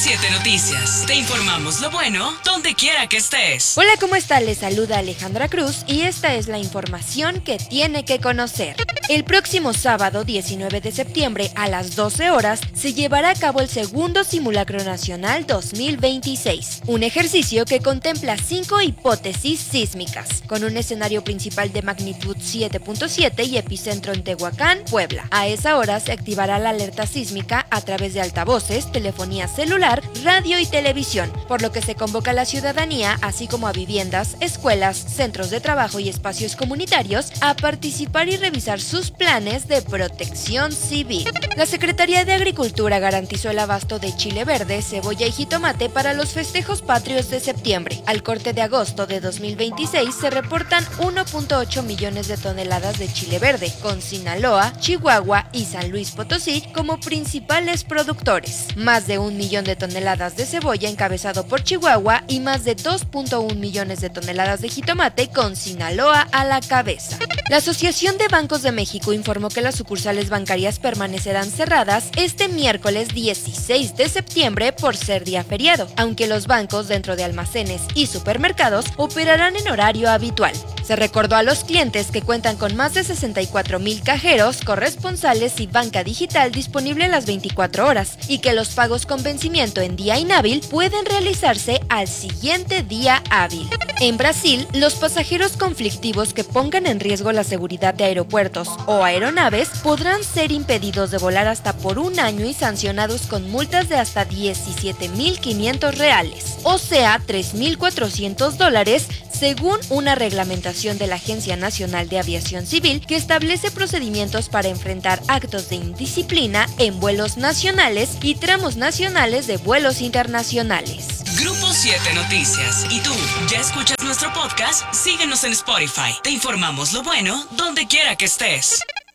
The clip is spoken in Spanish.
7 Noticias. Te informamos lo bueno donde quiera que estés. Hola, ¿cómo está? Les saluda Alejandra Cruz y esta es la información que tiene que conocer. El próximo sábado 19 de septiembre a las 12 horas se llevará a cabo el segundo Simulacro Nacional 2026, un ejercicio que contempla 5 hipótesis sísmicas, con un escenario principal de magnitud 7.7 y epicentro en Tehuacán, Puebla. A esa hora se activará la alerta sísmica a través de altavoces, telefonía celular, radio y televisión, por lo que se convoca a la ciudadanía, así como a viviendas, escuelas, centros de trabajo y espacios comunitarios, a participar y revisar sus planes de protección civil. La Secretaría de Agricultura garantizó el abasto de chile verde, cebolla y jitomate para los festejos patrios de septiembre. Al corte de agosto de 2026 se reportan 1.8 millones de toneladas de chile verde, con Sinaloa, Chihuahua y San Luis Potosí como principales productores. Más de 1 millón de toneladas de cebolla encabezado por Chihuahua y más de 2.1 millones de toneladas de jitomate con Sinaloa a la cabeza. La Asociación de Bancos de México informó que las sucursales bancarias permanecerán cerradas este miércoles 16 de septiembre por ser día feriado, aunque los bancos dentro de almacenes y supermercados operarán en horario habitual. Se recordó a los clientes que cuentan con más de 64,000 cajeros, corresponsales y banca digital disponible las 24 horas y que los pagos con vencimiento en día inhábil pueden realizarse al siguiente día hábil. En Brasil, los pasajeros conflictivos que pongan en riesgo la seguridad de aeropuertos o aeronaves podrán ser impedidos de volar hasta por 1 año y sancionados con multas de hasta 17,500 reales, o sea, $3,400, según una reglamentación de la Agencia Nacional de Aviación Civil que establece procedimientos para enfrentar actos de indisciplina en vuelos nacionales y tramos nacionales de vuelos internacionales. Grupo 7 Noticias. ¿Y tú ya escuchas nuestro podcast? Síguenos en Spotify. Te informamos lo bueno donde quiera que estés.